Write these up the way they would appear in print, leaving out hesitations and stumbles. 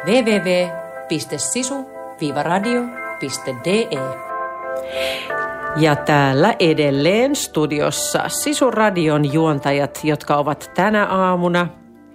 www.sisu-radio.de. Ja täällä edelleen studiossa Sisu-radion juontajat, jotka ovat tänä aamuna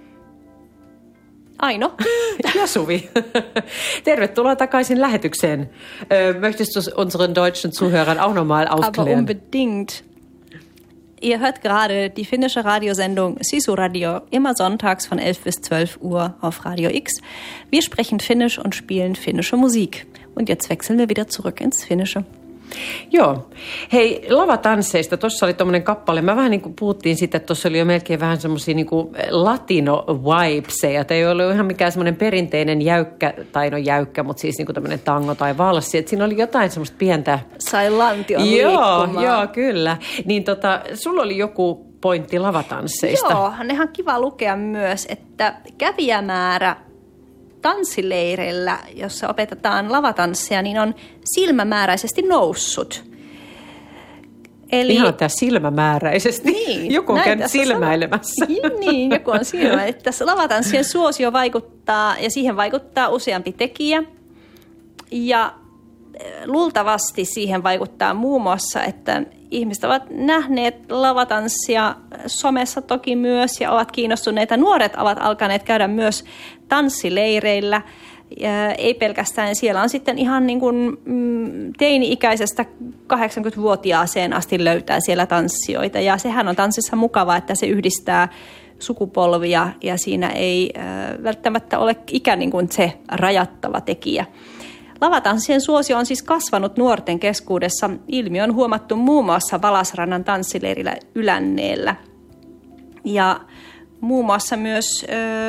Aino. Ja Suvi. Tervetuloa takaisin lähetykseen. Möchtest du unseren deutschen Zuhörern auch nochmal aufklären? Aber unbedingt. Ihr hört gerade die finnische Radiosendung Sisu Radio, immer sonntags von 11 bis 12 Uhr auf Radio X. Wir sprechen Finnisch und spielen finnische Musik. Und jetzt wechseln wir wieder zurück ins Finnische. Joo. Hei, lavatansseista. Tuossa oli tommonen kappale. Mä vähän niin kuin puhuttiin siitä, että tuossa oli jo melkein vähän semmosia niin kuin latino-vibeseja. Tämä ei ollut ihan mikään semmoinen perinteinen jäykkä, tai no jäykkä, mutta siis niin kuin tämmöinen tango tai valssi. Että siinä oli jotain semmoista pientä. Sai lantion liikkumaan. Joo, kyllä. Niin sulla oli joku pointti lavatansseista. Joo, on ihan kiva lukea myös, että kävijämäärä tanssileireillä, jossa opetetaan lavatanssia, niin on silmämääräisesti noussut. Eli ihan tämä silmämääräisesti. Niin, joku on käynyt silmäilemässä. Niin, joku on silmäilemässä. Tässä lavatanssien suosio vaikuttaa, ja siihen vaikuttaa useampi tekijä. Ja luultavasti siihen vaikuttaa muun muassa, että ihmiset ovat nähneet lavatanssia somessa toki myös ja ovat kiinnostuneita. Nuoret ovat alkaneet käydä myös tanssileireillä. Ei pelkästään. Siellä on sitten ihan niin kuin teini-ikäisestä 80-vuotiaaseen asti löytää siellä tanssijoita. Ja sehän on tanssissa mukavaa, että se yhdistää sukupolvia ja siinä ei välttämättä ole ikä niin kuin se rajattava tekijä. Lavatanssien suosio on siis kasvanut nuorten keskuudessa. Ilmiö on huomattu muun muassa Valasrannan tanssileirillä Ylänneellä. Ja muun muassa myös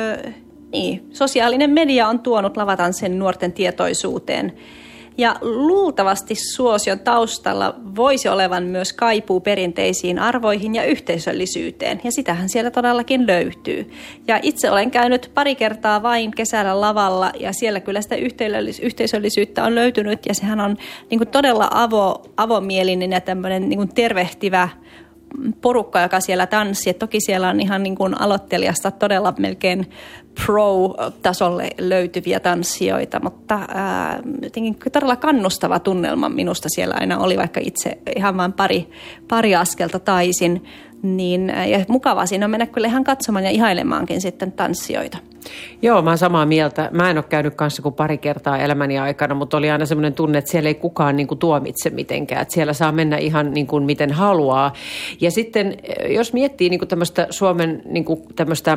sosiaalinen media on tuonut lavatanssien nuorten tietoisuuteen. Ja luultavasti suosion taustalla voisi olevan myös kaipuu perinteisiin arvoihin ja yhteisöllisyyteen. Ja sitähän siellä todellakin löytyy. Ja itse olen käynyt pari kertaa vain kesällä lavalla ja siellä kyllä sitä yhteisöllisyyttä on löytynyt. Ja sehän on niin kuin todella avomielinen ja tämmöinen niin kuin tervehtivä porukka, joka siellä tanssii. Toki siellä on ihan niin kuin aloittelijasta todella melkein pro-tasolle löytyviä tanssijoita, mutta jotenkin todella kannustava tunnelma minusta siellä aina oli, vaikka itse ihan vain pari askelta taisin. Ja mukavaa siinä on mennä kyllä ihan katsomaan ja ihailemaankin sitten tanssijoita. Joo, mä oon samaa mieltä. Mä en ole käynyt kanssa kuin pari kertaa elämäni aikana, mutta oli aina semmoinen tunne, että siellä ei kukaan niin kuin tuomitse mitenkään. Että siellä saa mennä ihan niin kuin miten haluaa. Ja sitten jos miettii niin kuin tämmöistä Suomen niin kuin tämmöistä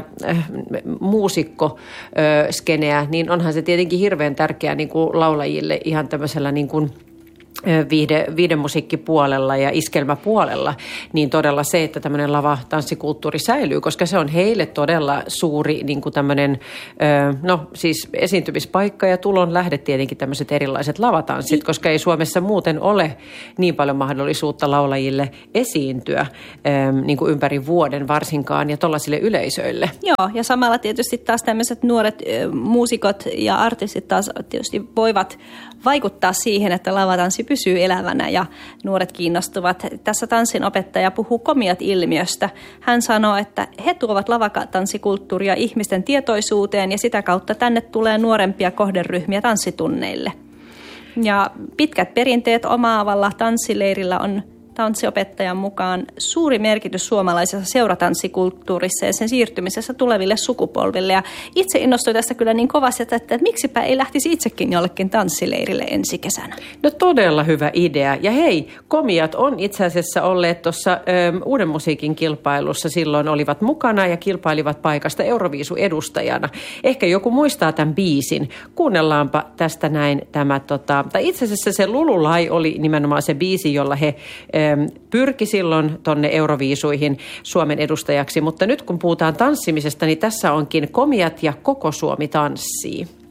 muusikkoskeneä, niin onhan se tietenkin hirveän tärkeää niin kuin laulajille ihan tämmöisellä niin kuin viihdemusiikkipuolella ja iskelmäpuolella, niin todella se, että tämmöinen lavatanssikulttuuri säilyy, koska se on heille todella suuri niin kuin tämmöinen, siis esiintymispaikka ja tulon lähde tietenkin tämmöiset erilaiset lavatanssit, koska ei Suomessa muuten ole niin paljon mahdollisuutta laulajille esiintyä niin kuin ympäri vuoden varsinkaan ja tollaisille yleisöille. Joo, ja samalla tietysti taas tämmöiset nuoret muusikot ja artistit taas tietysti voivat vaikuttaa siihen, että lavatanssi pysyy elävänä ja nuoret kiinnostuvat. Tässä tanssinopettaja puhuu Komiat-ilmiöstä. Hän sanoo, että he tuovat lavatanssikulttuuria ihmisten tietoisuuteen ja sitä kautta tänne tulee nuorempia kohderyhmiä tanssitunneille. Ja pitkät perinteet omaavalla tanssileirillä on tanssiopettajan mukaan suuri merkitys suomalaisessa seuratanssikulttuurissa ja sen siirtymisessä tuleville sukupolville. Ja itse innostuin tästä kyllä niin kovasti, että miksipä ei lähtisi itsekin jollekin tanssileirille ensi kesänä. No todella hyvä idea. Ja hei, Komiat on itse asiassa olleet tuossa Uuden musiikin kilpailussa. Silloin olivat mukana ja kilpailivat paikasta Euroviisu-edustajana. Ehkä joku muistaa tämän biisin. Kuunnellaanpa tästä näin tämä, tai itse asiassa se Lululai oli nimenomaan se biisi, jolla he pyrki silloin tonne Euroviisuihin Suomen edustajaksi, mutta nyt kun puhutaan tanssimisesta, niin tässä onkin Komiat ja Koko Suomi tanssii.